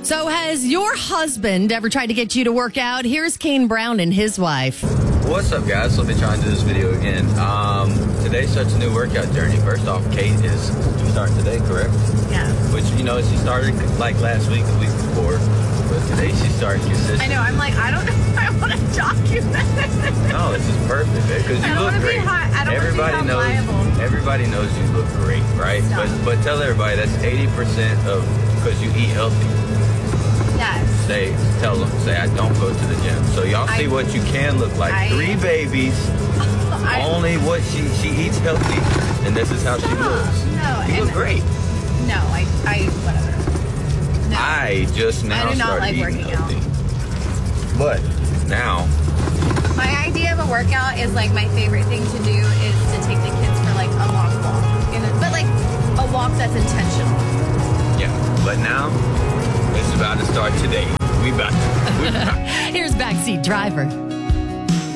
So has your husband ever tried to get you to work out? Here's Kane Brown and his wife. What's up, guys? So I've been trying to do this video again. Today starts a new workout journey. First off, Kate is starting today, correct? Yeah. Which, she started like last week, the week before. But today she's starting consistent. I know. I'm like, I don't know if I want to document it. No, this is perfect, because you look great. I don't want to be liable. Everybody knows you look great, right? But tell everybody that's 80% of because you eat healthy. Yes. Tell them, I don't go to the gym. So y'all see what you can look like. 3 babies, only what she eats healthy, and this is how she looks. No, you look great. No, whatever. No. I just now started eating healthy. But now, my idea of a workout is like my favorite thing to do is to take the kids for like a long walk, but like a walk that's intentional. Yeah, but now it's about to start today. We back. Here's Backseat Driver.